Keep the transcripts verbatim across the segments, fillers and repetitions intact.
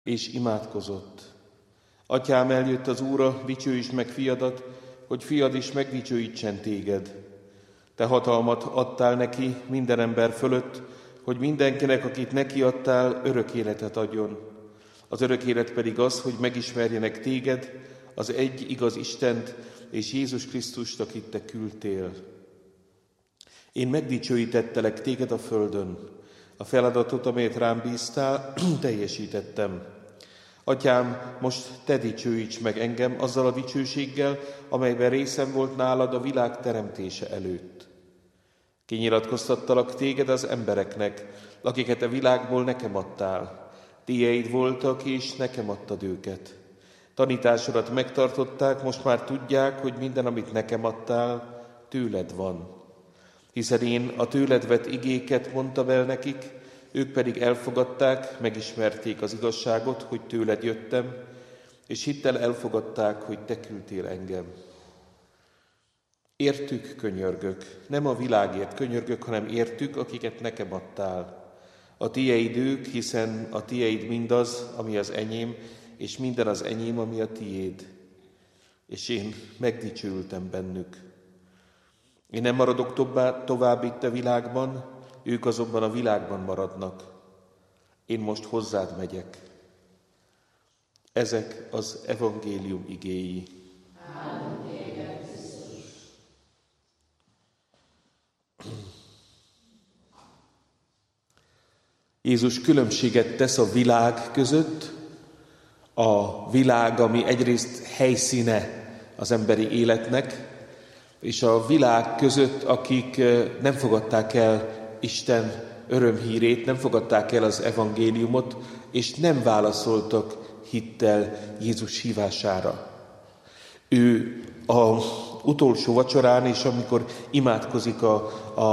és imádkozott. Atyám, eljött az óra, dicsőítsd meg fiadat, hogy fiad is megdicsőítsen téged. Te hatalmat adtál neki minden ember fölött, hogy mindenkinek, akit neki adtál, örök életet adjon. Az örök élet pedig az, hogy megismerjenek téged, az egy igaz Istent, és Jézus Krisztust, akit te küldtél. Én megdicsőítettelek téged a földön. A feladatot, amelyet rám bíztál, teljesítettem. Atyám, most te dicsőíts meg engem azzal a dicsőséggel, amelyben részem volt nálad a világ teremtése előtt. Kinyilatkoztattalak téged az embereknek, akiket a világból nekem adtál. Tiéd voltak, és nekem adtad őket. Tanításodat megtartották, most már tudják, hogy minden, amit nekem adtál, tőled van. Hiszen én a tőled vett igéket mondtam el nekik, ők pedig elfogadták, megismerték az igazságot, hogy tőled jöttem, és hittel elfogadták, hogy te küldtél engem. Értük könyörgök, nem a világért könyörgök, hanem értük, akiket nekem adtál. A tieid ők, hiszen a tieid mindaz, ami az enyém, és minden az enyém, ami a tiéd. És én megdicsültem bennük. Én nem maradok tovább itt a világban, ők azonban a világban maradnak. Én most hozzád megyek. Ezek az evangélium igéi. Jézus különbséget tesz a világ között, a világ, ami egyrészt helyszíne az emberi életnek, és a világ között, akik nem fogadták el Isten örömhírét, nem fogadták el az evangéliumot, és nem válaszoltak hittel Jézus hívására. Ő az utolsó vacsorán, és amikor imádkozik a, a,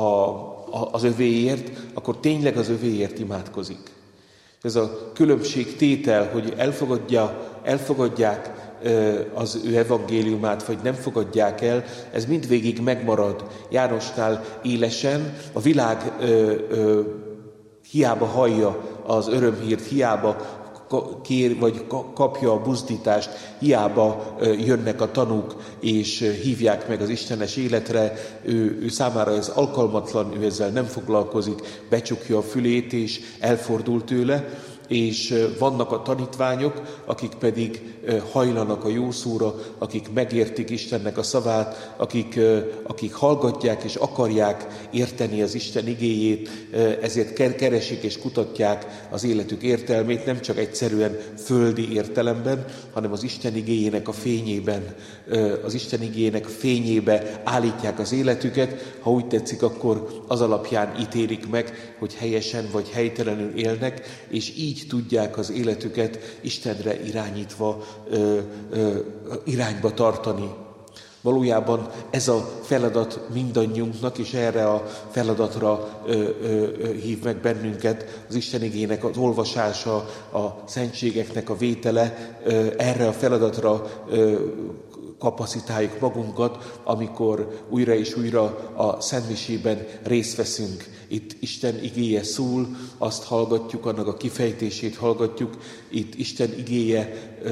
a, az övéért, akkor tényleg az övéért imádkozik. Ez a különbségtétel, hogy elfogadja, elfogadják az ő evangéliumát, vagy nem fogadják el, ez mindvégig megmarad Jánosnál élesen. A világ ö, ö, hiába hallja az örömhírt, hiába kér, vagy kapja a buzdítást, hiába jönnek a tanúk, és hívják meg az istenes életre, ő, ő számára ez alkalmatlan, ő ezzel nem foglalkozik, becsukja a fülét, és elfordul tőle, és vannak a tanítványok, akik pedig hajlanak a jó szóra, akik megértik Istennek a szavát, akik, akik hallgatják és akarják érteni az Isten igéjét, ezért keresik és kutatják az életük értelmét, nem csak egyszerűen földi értelemben, hanem az Isten igéjének a fényében, az Isten igéjének fényébe állítják az életüket, ha úgy tetszik, akkor az alapján ítélik meg, hogy helyesen vagy helytelenül élnek, és így tudják az életüket Istenre irányítva, ö, ö, irányba tartani. Valójában ez a feladat mindannyiunknak, és erre a feladatra ö, ö, hív meg bennünket az Isten igének az olvasása, a szentségeknek a vétele, ö, erre a feladatra ö, kapacitáljuk magunkat, amikor újra és újra a szentmisében részt veszünk. Itt Isten igéje szól, azt hallgatjuk, annak a kifejtését hallgatjuk. Itt Isten igéje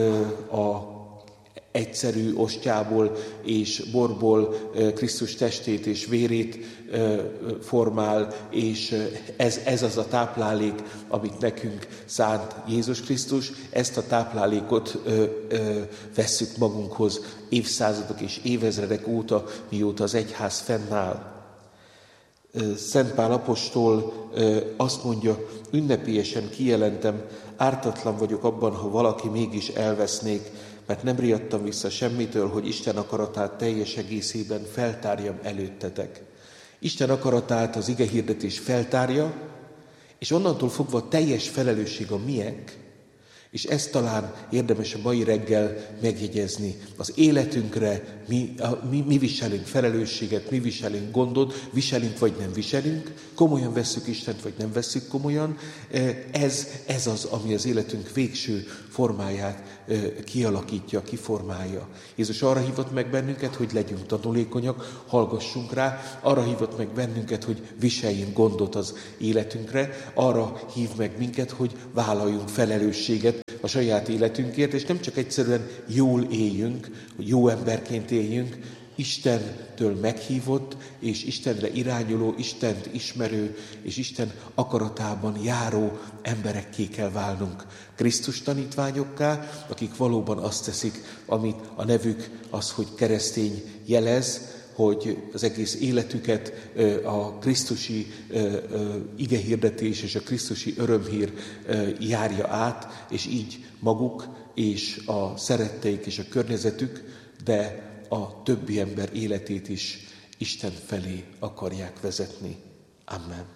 a egyszerű ostyából és borból Krisztus testét és vérét formál, és ez, ez az a táplálék, amit nekünk szánt Jézus Krisztus. Ezt a táplálékot ö, ö, vesszük magunkhoz évszázadok és évezredek óta, mióta az egyház fennáll. Szent Pál apostol azt mondja, ünnepélyesen kijelentem, ártatlan vagyok abban, ha valaki mégis elvesznék, mert nem riadtam vissza semmitől, hogy Isten akaratát teljes egészében feltárjam előttetek. Isten akaratát az igehirdetés feltárja, és onnantól fogva teljes felelősség a miénk. És ezt talán érdemes a mai reggel megjegyezni. Az életünkre mi, a, mi, mi viselünk felelősséget, mi viselünk gondot, viselünk vagy nem viselünk, komolyan vesszük Istent vagy nem vesszük komolyan. Ez, ez az, ami az életünk végső formáját kialakítja, kiformálja. Jézus arra hívott meg bennünket, hogy legyünk tanulékonyak, hallgassunk rá, arra hívott meg bennünket, hogy viseljünk gondot az életünkre, arra hív meg minket, hogy vállaljunk felelősséget a saját életünkért, és nem csak egyszerűen jól éljünk, hogy jó emberként éljünk, Istentől meghívott, és Istenre irányuló, Istent ismerő, és Isten akaratában járó emberekké kell válnunk. Krisztus tanítványokká, akik valóban azt teszik, amit a nevük az, hogy keresztény jelez, hogy az egész életüket a krisztusi igehirdetés és a krisztusi örömhír járja át, és így maguk és a szeretteik és a környezetük, de a többi ember életét is Isten felé akarják vezetni. Amen.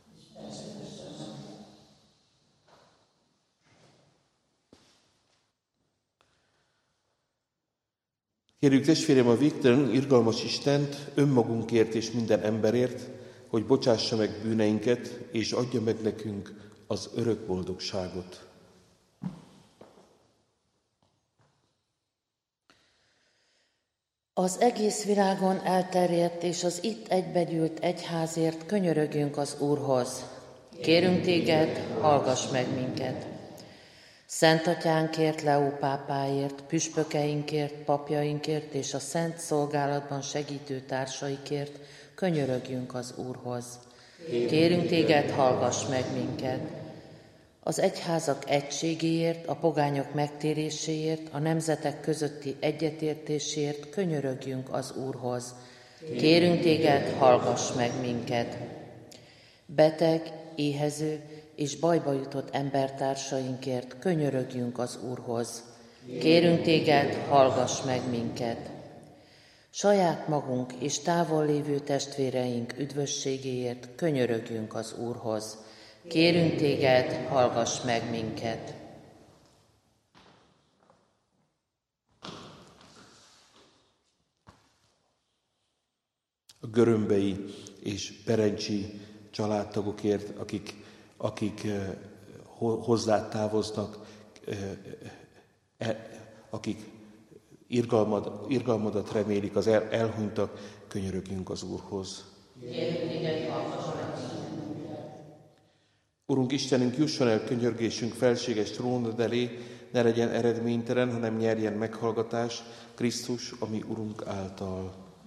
Kérjük testvérem a végtelen irgalmas Istent önmagunkért és minden emberért, hogy bocsássa meg bűneinket, és adja meg nekünk az örök boldogságot. Az egész világon elterjedt és az itt egybegyűlt egyházért könyörögjünk az Úrhoz. Kérünk téged, hallgass meg minket. Szent Atyánkért, Leó pápáért, püspökeinkért, papjainkért és a szent szolgálatban segítő társaikért könyörögjünk az Úrhoz. Kérünk téged, hallgass meg minket. Az egyházak egységéért, a pogányok megtéréséért, a nemzetek közötti egyetértésért könyörögjünk az Úrhoz. Kérünk téged, hallgass meg minket. Beteg, éhező és bajba jutott embertársainkért könyörögjünk az Úrhoz. Kérünk téged, hallgass meg minket. Saját magunk és távol lévő testvéreink üdvösségéért könyörögjünk az Úrhoz. Kérünk téged, hallgass meg minket. A görömbei és perencsi családtagokért, akik, akik hozzá távoznak, akik irgalmad, irgalmadat remélik, az el, elhunytak, könyörögjünk az Úrhoz. Urunk Istenünk, jusson el könyörgésünk felséges trónod elé, ne legyen eredménytelen, hanem nyerjen meghallgatás Krisztus, ami Urunk által.